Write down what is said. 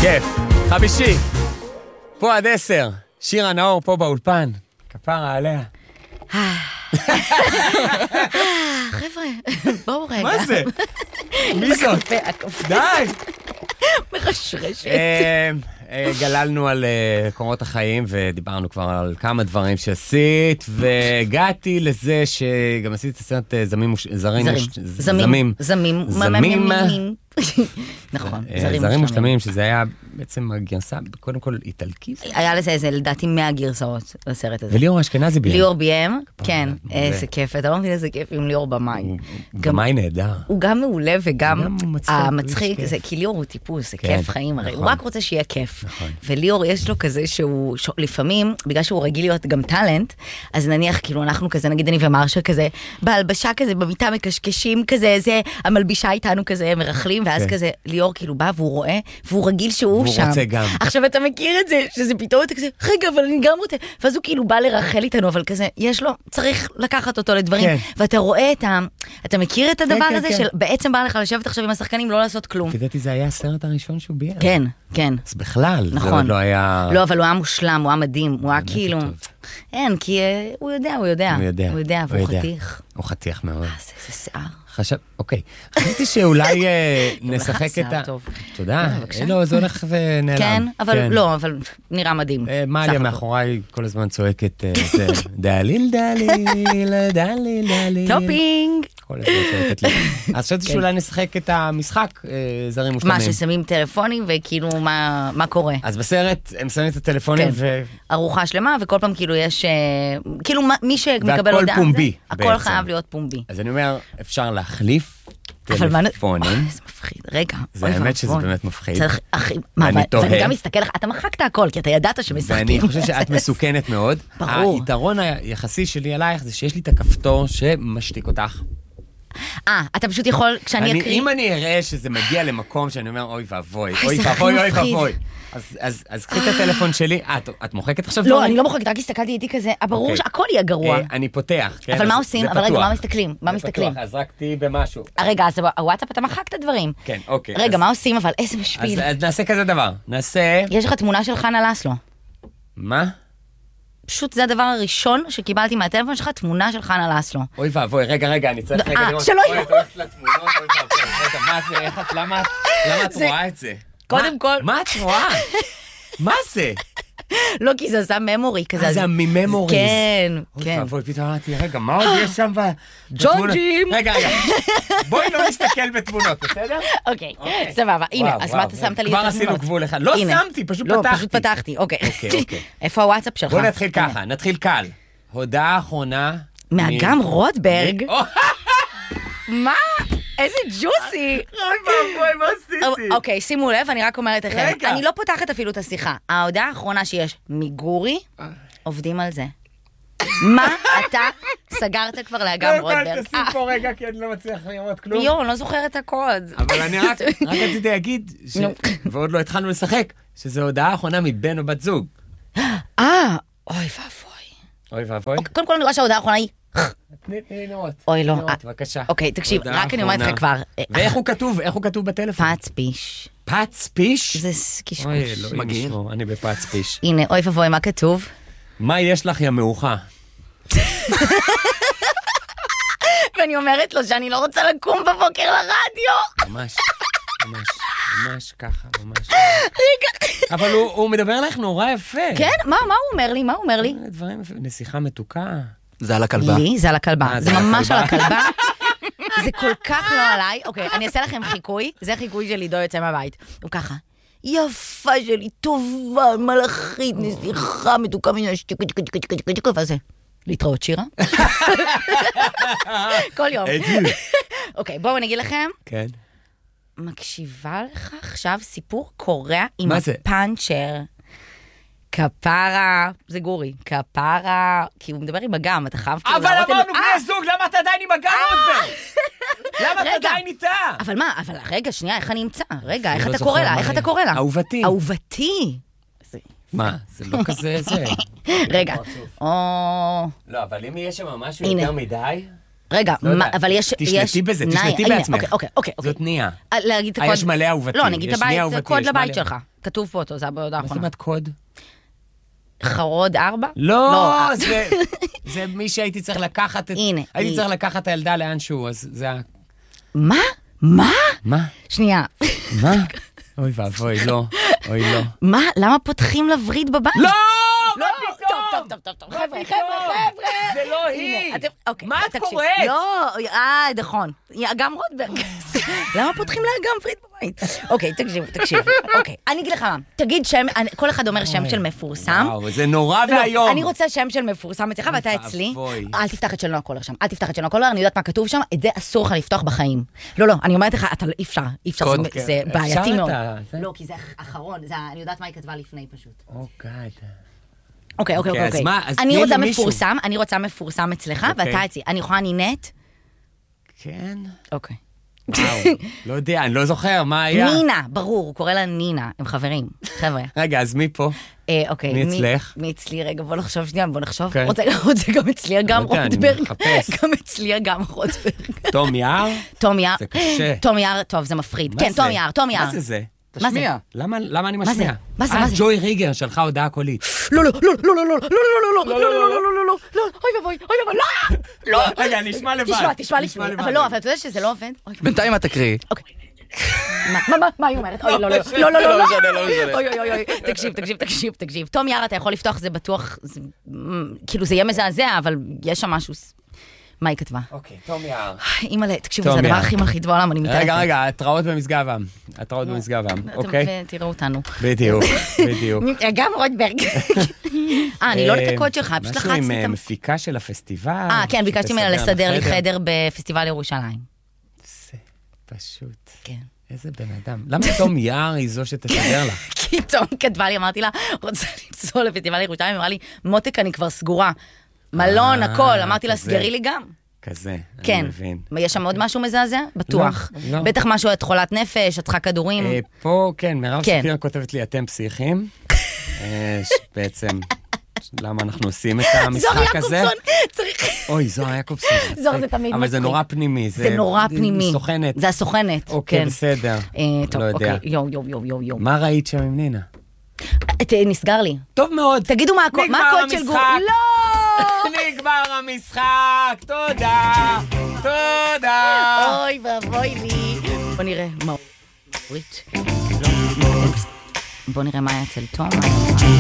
כיף. חמישי. פה עד 10. שירה נאור פה באולפן. כפרה עליה. חבר'ה, בואו רגע. מה זה? מי זאת? הקפה. די. מרשרשת. גללנו על קורות החיים ודיברנו כבר על כמה דברים שעשית, והגעתי לזה שגם עשית את הסרט זמים. נכון, זרים מושלמים, שזה היה בעצם הגרסה, קודם כל איטלקי. היה לזה איזה, לדעתי 100 גרסאות לסרט הזה. וליאור אשכנזי ביים. ליאור ביים, כן, איזה כיף, אתה לא מבין איזה כיף עם ליאור במאי. במאי נהדר. הוא גם מעולה וגם המצחיק, כי ליאור הוא טיפוס, זה כיף חיים, הרי הוא רק רוצה שיהיה כיף. וליאור יש לו כזה שהוא, לפעמים, בגלל שהוא רגיל להיות גם טלנט, אז נניח, כאילו אנחנו כזה, נגיד אני ומרשה כזה, בהלבשה כזה, במיטה מקשקשים כזה, זה, המלבישה איתנו כזה, מרחלים, ואז כזה, ליאור כאילו בא והוא רואה, והוא רגיל שהוא שם. והוא רוצה גם. עכשיו אתה מכיר את זה, שזה פתאום אתה כזה, רגע, אבל אני גם רוצה, ואז הוא כאילו בא לרחל איתנו, אבל כזה, יש לו, צריך לקחת אותו לדברים, ואתה רואה אתה מכיר את הדבר הזה, שבעצם בא לך לשבת עכשיו עם השחקנים, לא לעשות כלום. ידעתי, זה היה הסרט הראשון שהוא ביים. כן, כן. אז בכלל, זה נכון. לא היה... לא, אבל הוא היה מושלם, הוא היה מדהים, הוא היה כאילו... אין, כי הוא יודע, והוא חתיך. הוא חתיך מאוד. איזה שיער. אוקיי, חשבתי שאולי נשחק את ה... תודה, לא, זה הולך ונעלם. כן, אבל לא, אבל נראה מדהים. מליה מאחוריי כל הזמן צועקת, דליל, דליל, דליל, דליל. טופינג. כל הזמן צועקת לי. אז חשבתי שאולי נשחק את המשחק, זרים מושלמים. מה, ששמים טלפונים וכאילו מה קורה? אז בסרט הם שמים את הטלפונים ו... ארוחה שלמה, וכל פעם כאילו יש... כאילו מי שמקבל הודעה... והכל פומבי. הכל חייב להיות פומבי. אז אני אומר, אפשר להחליף טלפונים. זה מפחיד, רגע. זה האמת שזה באמת מפחיד. ואני גם מסתכל לך, אתה מחקת הכל, כי אתה ידעת שמשחקים. ואני חושב שאת מסוכנת מאוד. ברור. היתרון היחסי שלי עלייך זה שיש לי את הכפתור שמשתיק אותך. אתה פשוט יכול, כשאני אקריא... אם אני אראה שזה מגיע למקום שאני אומר, אוי ואבוי, אוי ואבוי, אוי ואבוי. אז קחי את הטלפון שלי. את מוחקת עכשיו? לא, אני לא מוחקת, רק הסתכלתי איתי כזה, ברור שהכל יהיה גרוע. אני פותח, כן? אבל מה עושים? אבל רגע, מה מסתכלים? מה מסתכלים? אז רק תהי במשהו. רגע, אז הוואטסאפ אתה מחקת דברים. כן, אוקיי. רגע, מה עושים? אבל איזה משפיל. אז נעשה כזה דבר. נעשה... יש לך תמונה של חנה לסלו. מה? פשוט זה הדבר הראשון שקיבלתי מהטלפון שלך, תמונה של חנה לסלו. אוי ואבוי, רגע, אני צריך רגע לראות. שלא יהיו. אוי, את לתמונות, אוי ואבוי. רגע, מה זה? למה את רואה את זה? קודם כל... מה את רואה? מה זה? לא, כי זה עשה ממורי כזה. זה מממוריז. כן, כן. אוי ואבוי, פתאום אמרתי, רגע, מה עוד יש שם בתמונות? ג'ורג'ים. רגע. בואי לא נסתכל בתמונות, בסדר? אוקיי, סבבה. הנה, אז מה אתה שמת לי את כבר התמונות? עשינו גבול אחד. לא שמתי, פשוט פתחתי. לא, פשוט פתחתי, אוקיי. איפה הוואטסאפ שלך? בוא נתחיל ככה, נתחיל קל. הודעה אחרונה. מאגם רוטברג. מה? איזה ג'וסי. מה עשיתי? אוקיי, שימו לב, אני רק אומרת לכם. אני לא פותחת אפילו את השיחה. ההודעה האחרונה שיש מגורי, עובדים על זה. מה אתה סגרת כבר לאגם רוטברג? תשים פה רגע, כי אני לא מצליח לראות כלום. אני לא זוכרת את הקוד. אבל אני רק רציתי להגיד, ועוד לא התחלנו לשחק, שזו הודעה האחרונה מבן או בת זוג. אוי ואבוי. אוי ואבוי. קודם כל אני רואה שההודעה האחרונה היא... תני לראות. אוי לא. בבקשה. אוקיי, תקשיב, רק אני אומרת לך כבר. ואיך הוא כתוב בטלפון? פצפיש. פצפיש? זה קשקוש. אוי, לא ישמור, אני בפצפיש. הנה, אוי ואבוי, מה כתוב? מה יש לך יא מאוחה? ואני אומרת לו שאני לא רוצה לקום בבוקר לרדיו. ממש ככה, ממש. רגע. אבל הוא מדבר לך נורא יפה. כן? מה הוא אומר לי? דברים יפה. נסיכה מתוקה. זה על הכלבה. לי? זה על הכלבה. זה ממש על הכלבה. זה כל כך לא עליי. אוקיי, אני אעשה לכם חיקוי. זה חיקוי של עידו יוצא מהבית. הוא ככה. יפה שלי, טובה, מלאכית, נסיכה מתוקה מן השתיקה, וזה. להתראות שירה. כל יום. אוקיי, בואו נגיד לכם. כן. מקשיבה לך עכשיו סיפור קורע עם הפאנצ'ר. כפרה, זה גורי, כפרה, כי הוא מדבר עם אגם, אתה חייב... אבל אמרנו בני זוג, למה אתה עדיין עם אגם רוטברג? למה אתה עדיין איתה? אבל מה, רגע, שנייה, איך אני אמצא? רגע, איך אתה קורא לה? איך אתה קורא לה? אהובתי. אהובתי. מה, זה לא כזה זה. רגע, לא, אבל אם יש שם משהו יותר מדי... רגע, אבל יש... תשלטי בזה, תשלטי בעצמך. אוקיי. זאת ניה. להגיד את הקוד... יש מלא אהובתי. לא, נגיד את הקוד לבית שלך. כתוב פה אותו, זה בהודעה האחרונה. מה זאת אומרת קוד? חרוד 4? לא, זה מי שהייתי צריך לקחת את... הנה. הייתי צריך לקחת את הילדה לאנשהו, אז זה... מה? מה? מה? שנייה. מה? אוי ואבוי, לא. אוי, לא. מה? למה פותחים לווריד בבית? לא! לא, טוב, חבר'ה. זה לא היא. מה את קוראת? לא, נכון. גם רוטברג. למה פותחים לה גם וריד בבית? אוקיי, תקשיב. אוקיי, אני אגיד לך מה. תגיד שם, כל אחד אומר שם של מפורסם. וואו, זה נורא והיום. אני רוצה שם של מפורסם אצלך, ואתה אצלי. אל תפתח את של נועה קולר שם. אל תפתח את של נועה קולר, אני יודעת מה כתוב שם, את זה אסור לך לפתוח בחיים. לא, אני אומרת לך, אי אפשר, זה בעייתי מאוד. לא, כי זה אחרון, אני יודעת מה היא כתבה לפני פשוט. אוקיי. אני רוצה מפורסם אצלך, ואתה אצלי. אני יכולה נינט? כן. אוקיי. וואו, לא יודע, אני לא זוכר, מה היה? נינה, ברור, הוא קורא לה נינה, הם חברים, חבר'ה. רגע, אז מי פה? אוקיי. מי אצלך? מי אצלי? רגע, בוא נחשוב שנייה, רוצה גם אצלי גם רוטברג. גם אצלי גם רוטברג. תום יער? תום יער. זה קשה. תום יער, טוב, זה מפחיד. כן, תום יער. מה זה זה? תשמיע. למה אני משמיע? מה זה? ג'וי ריגר שלחה הודעה קולית. לא, אוי ובוי, לא. רגע, נשמע לבד. תשמע, אבל לא, אבל אתה יודע שזה לא עובד. בינתיים את תקריאי. אוקיי. מה היא אומרת? אוי, לא. תקשיב. תום יער, אתה יכול לפתוח, זה בטוח, כאילו זה יהיה מזעזע, אבל יש שם משהו... מה היא כתבה? אוקיי, תום יער. אימא'לה, תקשיבו, זה הדבר הכי מלחיץ בעולם, אני מתעלפת. רגע, התראות במשגב עם. אוקיי? תראו אותנו. בדיוק. גם רוטברג. אני לא יודעת את הקוד שלך, פשוט לחצתי את... משהו עם מפיקה של הפסטיבל. כן, ביקשתי ממנה לסדר לי חדר בפסטיבל ירושלים. זה פשוט. כן. איזה בן אדם. למה תום יער היא זו שתסדר לך? כי תום כתבה לי, אמרתי לה, רוצה לנסוע לפסטיבל ירושלים, אמרה לי, מותק, אני כבר סגורה. מלון, הכל, אמרתי לה, סגרי לי גם. כזה, כן. אני מבין. יש שם עוד משהו מזעזע? בטוח. לא. בטח משהו, את חולת נפש, את צריכה כדורים. פה, כן, מירב ספיר כותבת לי, אתם פסיכים. בעצם, למה אנחנו עושים את המשחק הזה? זוהר יעקובסון, צריך... אוי, זוהר יעקובסון. זוהר זה תמיד מצחיק. אבל זה נורא פנימי. זה נורא פנימי. סוכנת. זה הסוכנת. אוקיי, בסדר. טוב, אוקיי, יו. מה ראית שם עם נינה? נסגר לי. טוב מאוד. תגידו מה הקוד של גור. לא! נגמר המשחק, תודה. אוי ואבוי לי. בוא נראה מה... בוא נראה מה היה אצל תום.